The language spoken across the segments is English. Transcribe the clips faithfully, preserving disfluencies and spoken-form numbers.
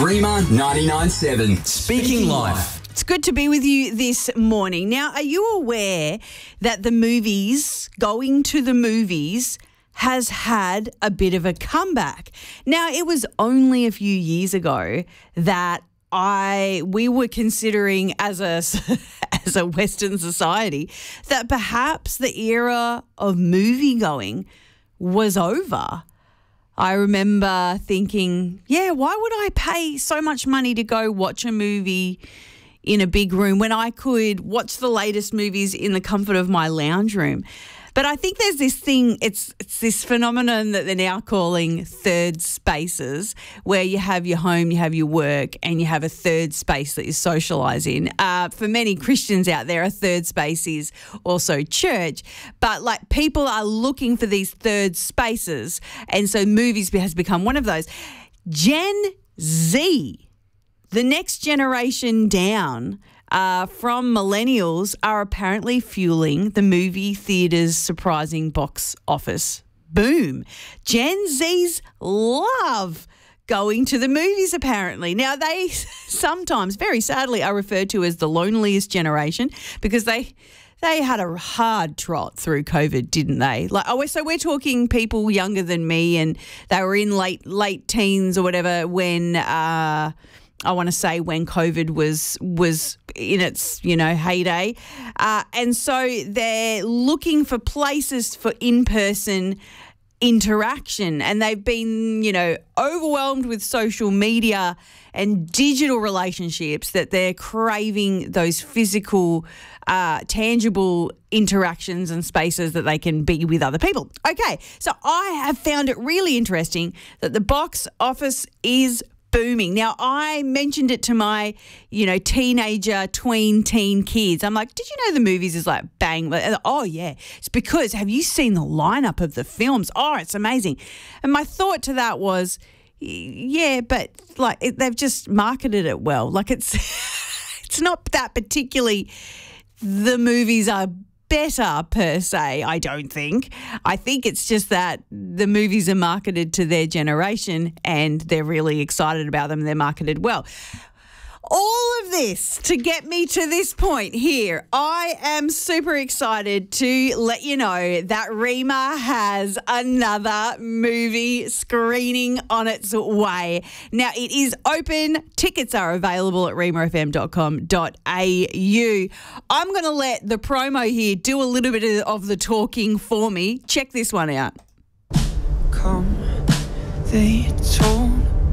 Rima ninety-nine point seven. Speaking Life. It's good to be with you this morning. Now, are you aware that the movies, going to the movies, has had a bit of a comeback? Now, it was only a few years ago that I we were considering as a as a Western society that perhaps the era of movie going was over. I remember thinking, yeah, why would I pay so much money to go watch a movie in a big room when I could watch the latest movies in the comfort of my lounge room? But I think there's this thing, it's it's this phenomenon that they're now calling third spaces, where you have your home, you have your work, and you have a third space that you socialise in. Uh, for many Christians out there, a third space is also church. But like people are looking for these third spaces, and so movies has become one of those. Gen Z, the next generation down, Uh, from millennials, are apparently fueling the movie theatre's surprising box office boom. Gen Zs love going to the movies, apparently. Now, they sometimes, very sadly, are referred to as the loneliest generation because they they had a hard trot through COVID, didn't they? Like, oh, so we're talking people younger than me, and they were in late late teens or whatever when Uh, I want to say when COVID was was in its, you know, heyday. Uh, and so they're looking for places for in-person interaction, and they've been, you know, overwhelmed with social media and digital relationships that they're craving those physical, uh, tangible interactions and spaces that they can be with other people. Okay, so I have found it really interesting that the box office is booming. Now, I mentioned it to my, you know, teenager, tween, teen kids. I'm like, did you know the movies is like bang? Oh, yeah. It's because, have you seen the lineup of the films? Oh, it's amazing. And my thought to that was, yeah, but like it, they've just marketed it well. Like it's, it's not that particularly the movies are better per se, I don't think. I think it's just that the movies are marketed to their generation and they're really excited about them. They're marketed well. All of this to get me to this point here. I am super excited to let you know that Rima has another movie screening on its way. Now, it is open. Tickets are available at rima f m dot com dot a u. I'm going to let the promo here do a little bit of the talking for me. Check this one out. Come, they told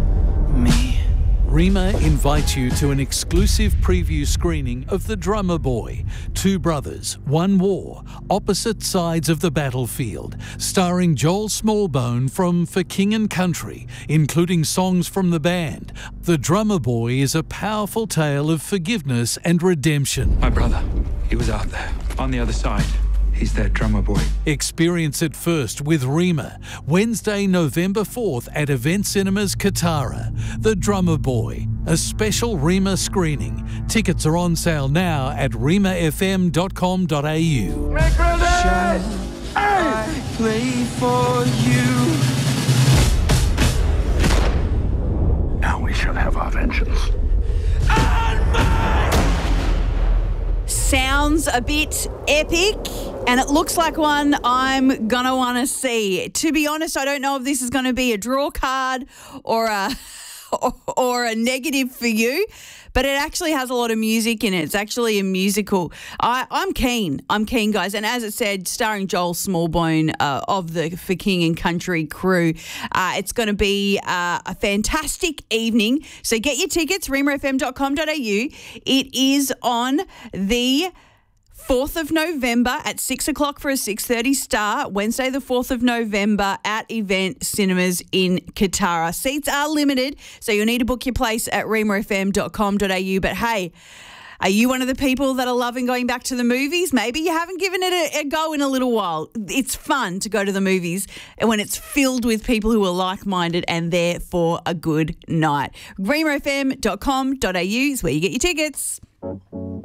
me. Rima invites you to an exclusive preview screening of The Drummer Boy, Two Brothers, One War, Opposite Sides of the Battlefield, starring Joel Smallbone from For King and Country, including songs from the band. The Drummer Boy is a powerful tale of forgiveness and redemption. My brother, he was out there, on the other side. He's that drummer boy. Experience it first with Rima, Wednesday, November fourth at Event Cinemas, Katara. The Drummer Boy, a special Rima screening. Tickets are on sale now at rima f m dot com dot a u. Shall I play for you? Now we shall have our vengeance. Sounds a bit epic, and it looks like one I'm going to want to see. To be honest, I don't know if this is going to be a draw card or a or, or a negative for you, but it actually has a lot of music in it. It's actually a musical. I, I'm keen. I'm keen, guys. And as it said, starring Joel Smallbone uh, of the For King and Country crew. Uh, it's going to be uh, a fantastic evening. So get your tickets, rima f m dot com dot a u. It is on the fourth of November at six o'clock for a six thirty start. Wednesday the fourth of November at Event Cinemas in Katara. Seats are limited, so you'll need to book your place at rima f m dot com dot a u. But hey, are you one of the people that are loving going back to the movies? Maybe you haven't given it a, a go in a little while. It's fun to go to the movies when it's filled with people who are like-minded and there for a good night. rima f m dot com dot a u is where you get your tickets.